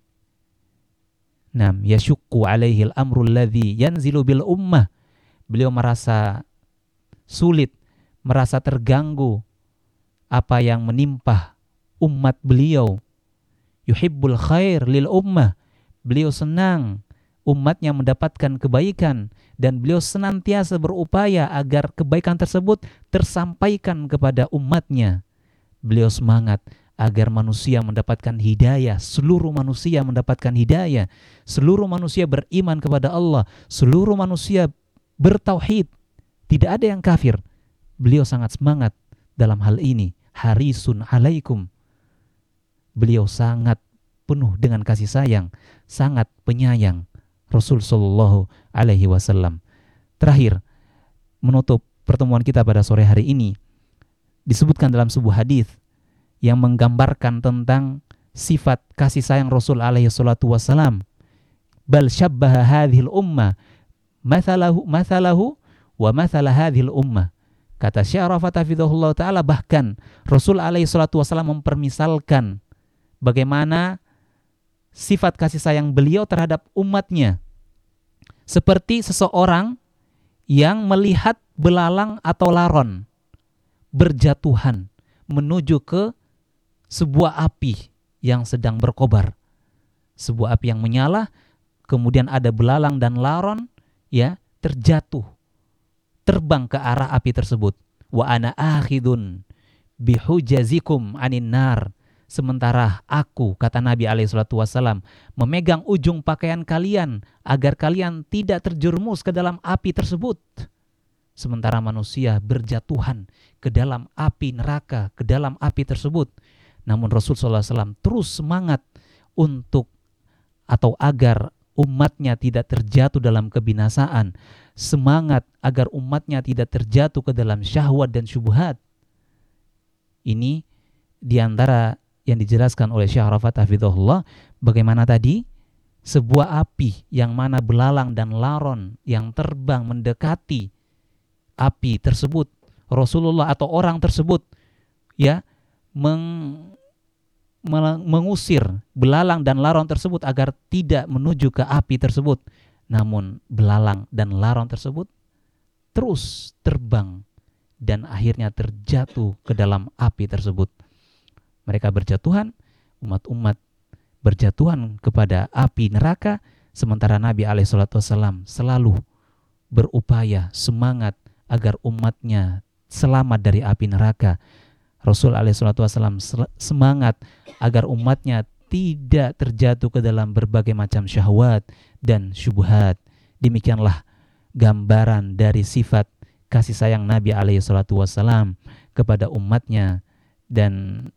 [SPEAKER 2] Nam yashukku alaihi al-amru alladhi yanzilu bil ummah. Beliau merasa sulit, merasa terganggu apa yang menimpa umat beliau. Yuhibbul khair lil ummah. Beliau senang umatnya mendapatkan kebaikan, dan beliau senantiasa berupaya agar kebaikan tersebut tersampaikan kepada umatnya. Beliau semangat agar manusia mendapatkan hidayah, seluruh manusia mendapatkan hidayah, seluruh manusia beriman kepada Allah, seluruh manusia bertauhid, tidak ada yang kafir. Beliau sangat semangat dalam hal ini. Harisun alaikum. Beliau sangat penuh dengan kasih sayang, sangat penyayang Rasul sallallahu alaihi wasallam. Terakhir, menutup pertemuan kita pada sore hari ini, disebutkan dalam sebuah hadis yang menggambarkan tentang sifat kasih sayang Rasul alaihi salatu wasallam. Bal syabbaha hadhil ummah mathalahu wa mathala hadhil ummah. Kata Syekh Arafat hafizahullah ta'ala, bahkan Rasul alaihi salatu wasallam mempermisalkan bagaimana sifat kasih sayang beliau terhadap umatnya seperti seseorang yang melihat belalang atau laron berjatuhan menuju ke sebuah api yang sedang berkobar. Sebuah api yang menyala, kemudian ada belalang dan laron ya terjatuh, terbang ke arah api tersebut. Wa ana akhidun bihujazikum anin nar. Sementara aku, kata Nabi SAW, memegang ujung pakaian kalian agar kalian tidak terjerumus ke dalam api tersebut. Sementara manusia berjatuhan ke dalam api neraka, ke dalam api tersebut. Namun Rasul SAW terus semangat untuk atau agar umatnya tidak terjatuh dalam kebinasaan. Semangat agar umatnya tidak terjatuh ke dalam syahwat dan syubhat. Ini diantara yang dijelaskan oleh Syekh Arafat hafizahullah, bagaimana tadi sebuah api yang mana belalang dan laron yang terbang mendekati api tersebut, Rasulullah atau orang tersebut ya mengusir belalang dan laron tersebut agar tidak menuju ke api tersebut. Namun belalang dan laron tersebut terus terbang dan akhirnya terjatuh ke dalam api tersebut. Mereka berjatuhan, umat-umat berjatuhan kepada api neraka, sementara Nabi SAW selalu berupaya, semangat agar umatnya selamat dari api neraka. Rasul SAW semangat agar umatnya tidak terjatuh ke dalam berbagai macam syahwat dan syubhat. Demikianlah gambaran dari sifat kasih sayang Nabi SAW kepada umatnya, dan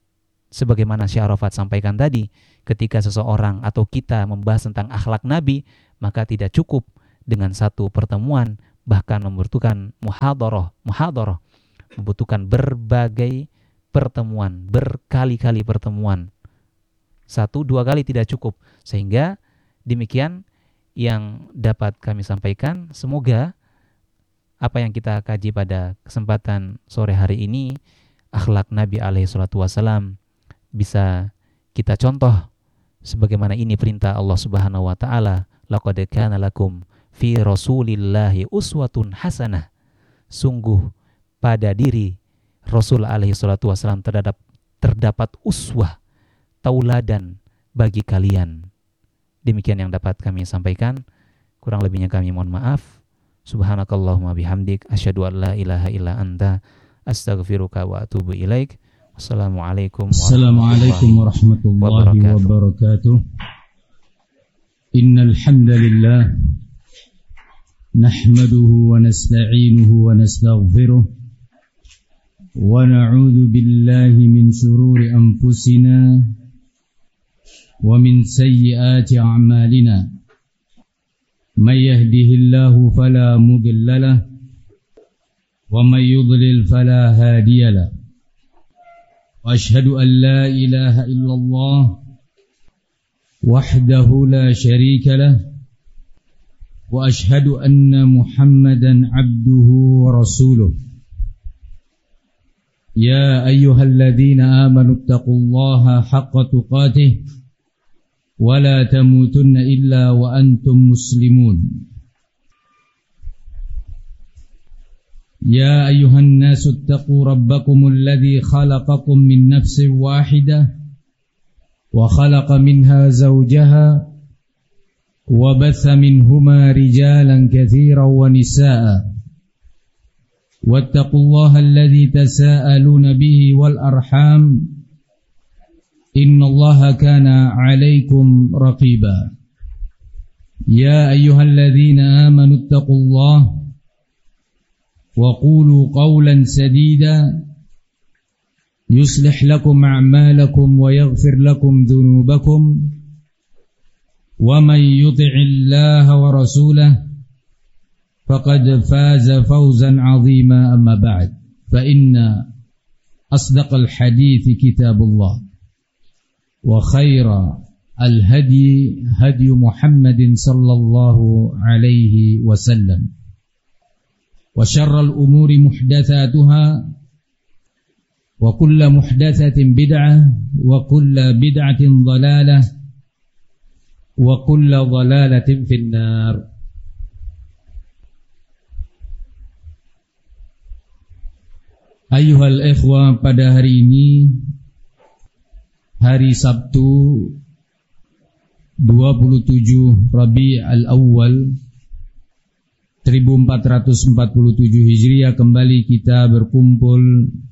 [SPEAKER 2] sebagaimana Syekh Arafat sampaikan tadi, ketika seseorang atau kita membahas tentang akhlak Nabi, maka tidak cukup dengan satu pertemuan, bahkan membutuhkan muhadharah, membutuhkan berbagai pertemuan, berkali-kali pertemuan. 1-2 kali tidak cukup. Sehingga demikian yang dapat kami sampaikan. Semoga apa yang kita kaji pada kesempatan sore hari ini, akhlak Nabi SAW, bisa kita contoh sebagaimana ini perintah Allah Subhanahu wa taala, laqad kana lakum fi rasulillahi uswatun hasanah. Sungguh pada diri Rasul SAW terdapat uswah, tauladan bagi kalian. Demikian yang dapat kami sampaikan. Kurang lebihnya kami mohon maaf. Subhanakallahumma bihamdik, asyhadu an la ilaha illa anta, astaghfiruka wa atubu ilaik. Assalamualaikum
[SPEAKER 3] warahmatullahi wabarakatuh. Innal hamdalillah nahmaduhu wa nasta'inuhu wa nastaghfiruh wa na'udzu billahi min shururi anfusina wa min sayyiati a'malina. May yahdihillahu fala mudilla lahu wa may yudlil fala hadiya lahu. Wa ashhadu an la ilaha illallah wahdahu la syarika lahu wa ashhadu anna Muhammadan abduhu wa rasuluh. Ya ayyuhalladzina amanu taqullaha haqqa tuqatih wa la tamutunna illa wa antum muslimun. يا أيها الناس اتقوا ربكم الذي خلقكم من نفس واحدة وخلق منها زوجها وبث منهما رجالا كثيرا ونساء واتقوا الله الذي تساءلون به والأرحام إن الله كان عليكم رقيبا. يا أيها الذين آمنوا اتقوا الله وقولوا قولا سديدا يصلح لكم أعمالكم ويغفر لكم ذنوبكم ومن يطع الله ورسوله فقد فاز فوزا عظيما. أما بعد فإن أصدق الحديث كتاب الله وخير الهدي هدي محمد صلى الله عليه وسلم وشر الأمور محدثاتها وكل محدثة بدعة وكل بدعة ضلالة وكل ضلالة في النار. Ayyuhal ikhwah, pada hari ini, hari Sabtu 27 Rabi'ul Awwal 1447 Hijriah, kembali kita berkumpul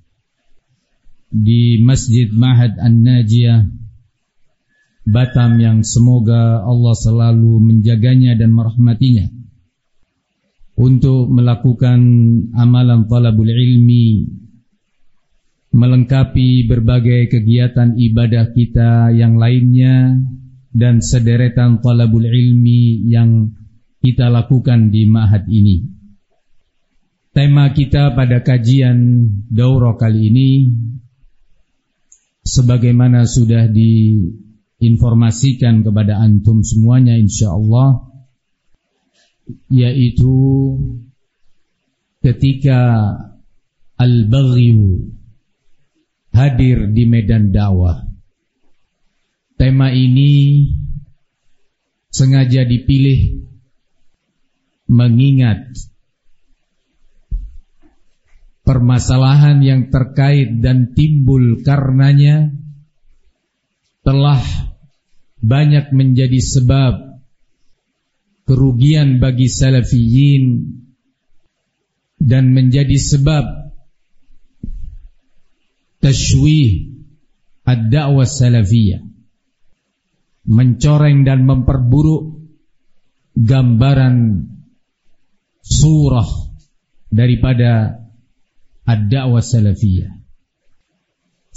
[SPEAKER 3] di Masjid Ma'had An-Najiyah Batam, yang semoga Allah selalu menjaganya dan merahmatinya, untuk melakukan amalan talabul ilmi, melengkapi berbagai kegiatan ibadah kita yang lainnya dan sederetan talabul ilmi yang kita lakukan di ma'had ini. Tema kita pada kajian daurah kali ini, sebagaimana sudah diinformasikan kepada antum semuanya insyaallah, yaitu ketika al-baghi hadir di medan dakwah. Tema ini sengaja dipilih mengingat permasalahan yang terkait dan timbul karenanya telah banyak menjadi sebab kerugian bagi salafiyin dan menjadi sebab tashwih ad-da'wah salafiyah, mencoreng dan memperburuk gambaran surah daripada ad-da'wah salafiyah.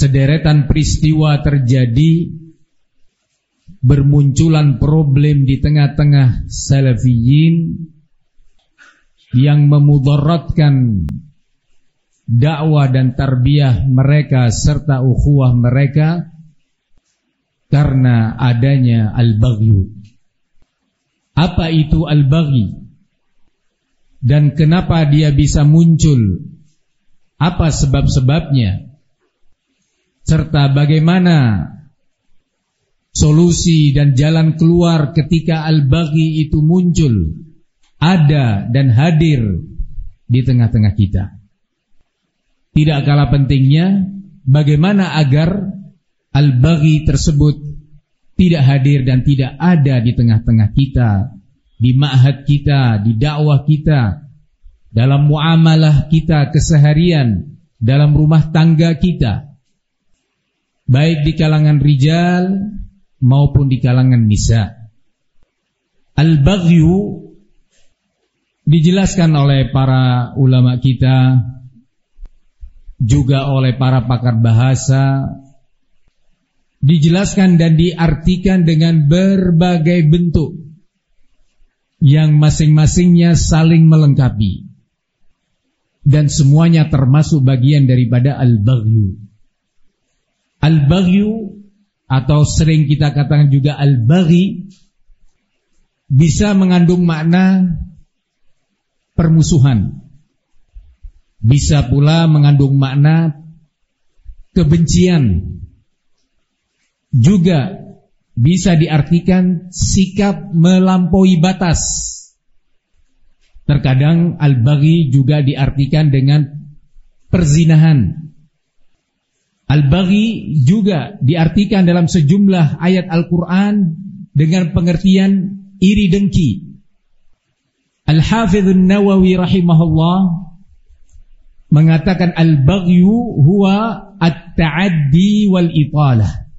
[SPEAKER 3] sederetan peristiwa terjadi, bermunculan problem di tengah-tengah salafiyin yang memudaratkan dakwah dan tarbiyah mereka serta ukhuwah mereka karena adanya al-baghyu. Apa itu al-baghi? Dan kenapa dia bisa muncul? Apa sebab-sebabnya? Serta bagaimana solusi dan jalan keluar ketika al-baghi itu muncul, ada dan hadir di tengah-tengah kita. Tidak kalah pentingnya bagaimana agar al-baghi tersebut tidak hadir dan tidak ada di tengah-tengah kita, di ma'had kita, di dakwah kita, dalam muamalah kita keseharian, dalam rumah tangga kita, baik di kalangan rijal maupun di kalangan nisa. Al-baghyu dijelaskan oleh para ulama kita, juga oleh para pakar bahasa, dijelaskan dan diartikan dengan berbagai bentuk yang masing-masingnya saling melengkapi, dan semuanya termasuk bagian daripada al-baghyu. Al-baghyu atau sering kita katakan juga al-baghi bisa mengandung makna permusuhan, bisa pula mengandung makna kebencian, juga bisa diartikan sikap melampaui batas. Terkadang al-baghi juga diartikan dengan perzinahan. Al-baghi juga diartikan dalam sejumlah ayat Al-Quran dengan pengertian iri dengki. Al-Hafidhun Nawawi rahimahullah mengatakan al-baghyu huwa at-ta'addi wal italah.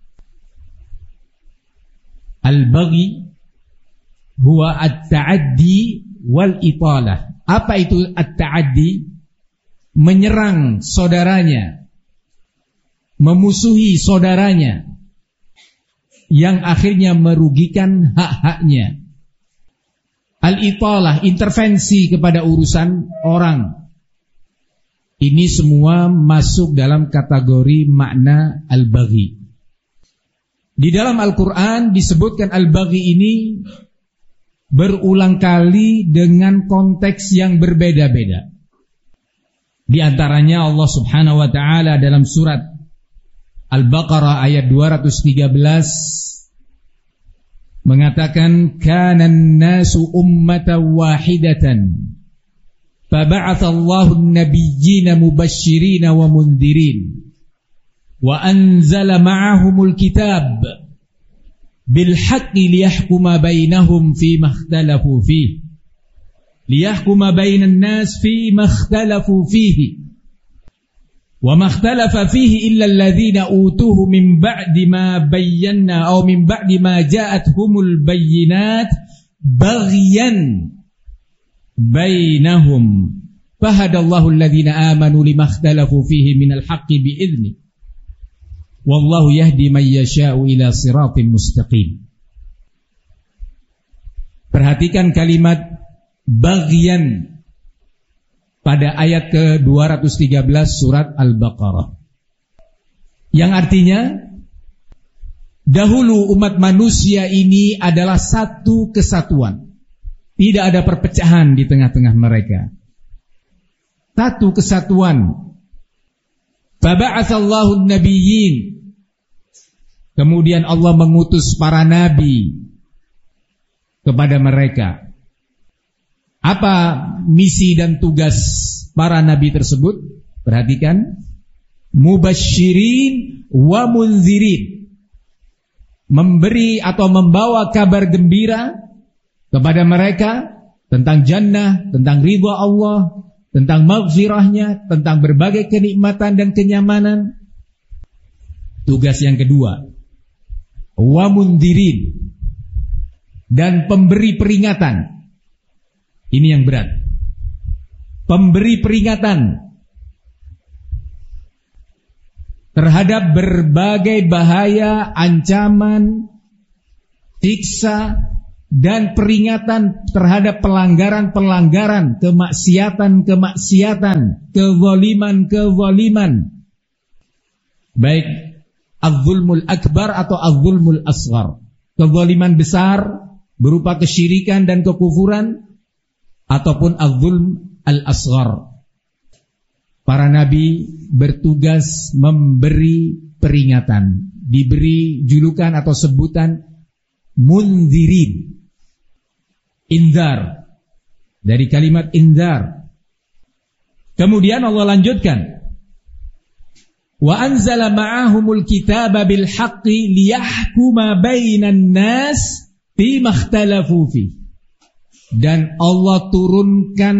[SPEAKER 3] Al-baghi huwa at-ta'addi wal italah. Apa itu at-ta'addi? Menyerang saudaranya, memusuhi saudaranya, yang akhirnya merugikan hak-haknya. Al-italah, intervensi kepada urusan orang. Ini semua masuk dalam kategori makna al-baghi. Di dalam Al-Quran disebutkan al-baghi ini berulang kali dengan konteks yang berbeda-beda. Di antaranya Allah Subhanahu wa taala dalam surat Al-Baqarah ayat 213 mengatakan kanan nasu ummatan wahidatan faba'atha Allahu an-nabiyyina mubashshirina wa mundhirin wa anzala ma'ahumul kitab bil haqqi liyahkuma bainahum fima ikhtalafu fihi liyahkuma bainan nas fima ikhtalafu fihi wa ma ikhtalafa fihi illa alladhina utuhu min ba'di ma bayyana aw min ba'di ma ja'atuhumul bayyinat baghyan bainahum fahadallahu alladhina amanu lima ikhtalafu fihi minal haqqi bi'idhnihi wallahu yahdi man yasha'u ila siratin mustaqim. Perhatikan kalimat baghyan pada ayat ke-213 surat Al-Baqarah, yang artinya dahulu umat manusia ini adalah satu kesatuan, tidak ada perpecahan di tengah-tengah mereka, satu kesatuan. Faba'atsallahu an-nabiyyin, kemudian Allah mengutus para nabi kepada mereka. Apa misi dan tugas para nabi tersebut? Perhatikan, mubasysyirin wa munzirin, memberi atau membawa kabar gembira kepada mereka tentang jannah, tentang ridha Allah, tentang maghfirahnya, tentang berbagai kenikmatan dan kenyamanan. Tugas yang kedua, wa mundirin, dan pemberi peringatan. Ini yang berat. Pemberi peringatan. terhadap berbagai bahaya, ancaman, siksa, dan peringatan terhadap pelanggaran-pelanggaran, kemaksiatan-kemaksiatan, kezaliman-kezaliman, baik az-zulmul akbar atau az-zulmul asghar, kezaliman besar berupa kesyirikan dan kekufuran, ataupun az-zulm al-asghar. Para nabi bertugas memberi peringatan, diberi julukan atau sebutan munzirin, inzar, dari kalimat inzar. Kemudian Allah lanjutkan, wa anzala ma'ahumul kitaba bil haqqi liyahkuma bainan nas fima ikhtalafu fi. Dan Allah turunkan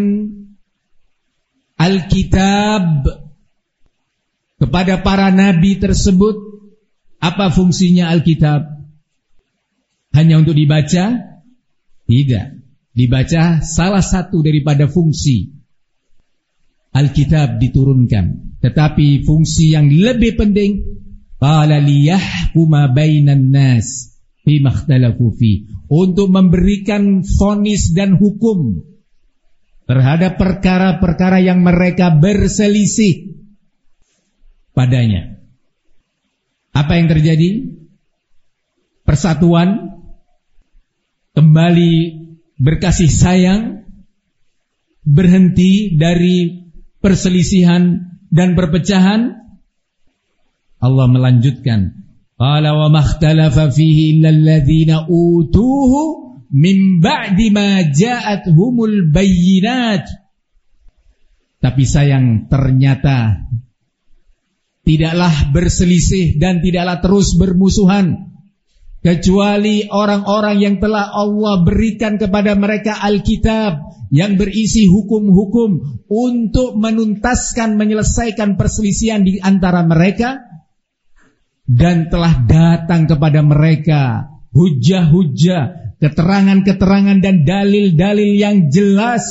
[SPEAKER 3] Alkitab kepada para nabi tersebut. Apa fungsinya Alkitab? Hanya untuk dibaca? Tidak. Dibaca salah satu daripada fungsi Alkitab diturunkan. Tetapi fungsi yang lebih penting, qala liyahkuma bainan nas fima ikhtalafu fi, untuk memberikan vonis dan hukum terhadap perkara-perkara yang mereka berselisih padanya. Apa yang terjadi? Persatuan, kembali berkasih sayang, berhenti dari perselisihan dan perpecahan. Allah melanjutkan, qala wa makhtalafa fihi illa alladhina utuhu min ba'di ma ja'athumul bayyinat. Tapi sayang, ternyata tidaklah berselisih dan tidaklah terus bermusuhan kecuali orang-orang yang telah Allah berikan kepada mereka Alkitab yang berisi hukum-hukum untuk menuntaskan, menyelesaikan perselisihan di antara mereka, dan telah datang kepada mereka hujah-hujah, keterangan-keterangan dan dalil-dalil yang jelas.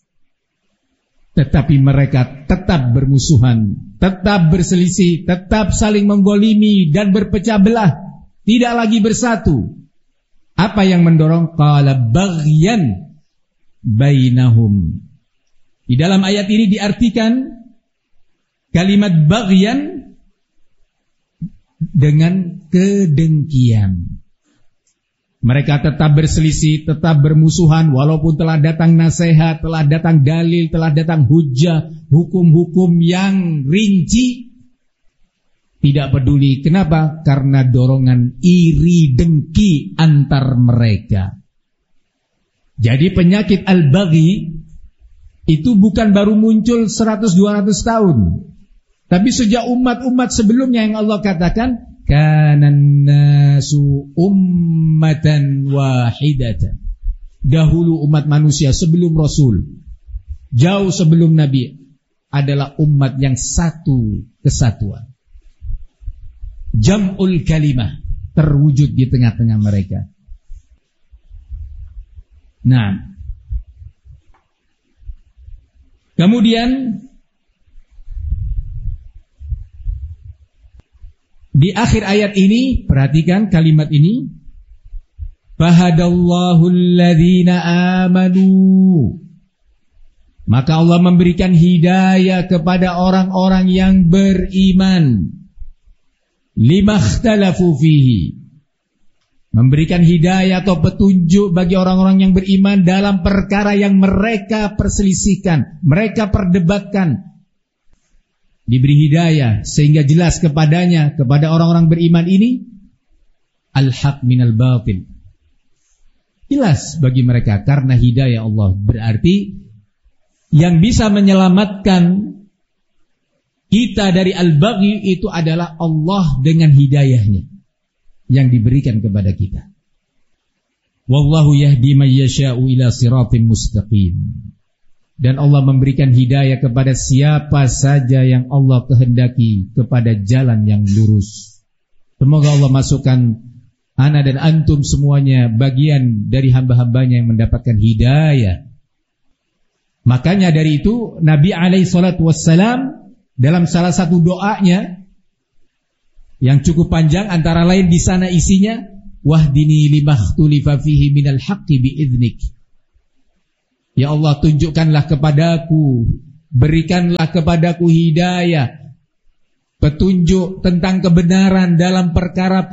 [SPEAKER 3] Tetapi mereka tetap bermusuhan, tetap berselisih, tetap saling menggolimi dan berpecah belah, tidak lagi bersatu. Apa yang mendorong? Qala baghyan bainahum. Di dalam ayat ini diartikan kalimat baghyan dengan kedengkian. Mereka tetap berselisih, tetap bermusuhan, walaupun telah datang nasihat, telah datang dalil, telah datang hujah, hukum-hukum yang rinci. Tidak peduli. Kenapa? Karena dorongan iri dengki antar mereka. Jadi penyakit al-baghi itu bukan baru muncul 100-200 tahun. Tapi sejak umat-umat sebelumnya yang Allah katakan, kanan nasu ummatan wahidatan. Dahulu umat manusia sebelum Rasul, jauh sebelum Nabi, adalah umat yang satu kesatuan. Jam'ul kalimah terwujud di tengah-tengah mereka. Nah, kemudian di akhir ayat ini, perhatikan kalimat ini, fahadallahu alladhina amanu. Maka Allah memberikan hidayah kepada orang-orang yang beriman. Limakhtalafu fihi. Memberikan hidayah atau petunjuk bagi orang-orang yang beriman dalam perkara yang mereka perselisihkan, mereka perdebatkan. Diberi hidayah sehingga jelas kepadanya, kepada orang-orang beriman ini, al-haq minal batil. Jelas bagi mereka karena hidayah Allah. Berarti yang bisa menyelamatkan kita dari al-baghi itu adalah Allah dengan hidayahnya yang diberikan kepada kita. Wallahu yahdi man yasha'u ila siratin mustaqim. Dan Allah memberikan hidayah kepada siapa saja yang Allah kehendaki kepada jalan yang lurus. Semoga Allah masukkan ana dan antum semuanya bagian dari hamba-hambanya yang mendapatkan hidayah. Makanya dari itu Nabi alaihi salatu wassalam dalam salah satu doanya yang cukup panjang, antara lain di sana isinya wahdini limakhtulifa fihi minal haqqi biiznik. Ya Allah, tunjukkanlah kepadaku, berikanlah kepadaku hidayah, petunjuk tentang kebenaran dalam perkara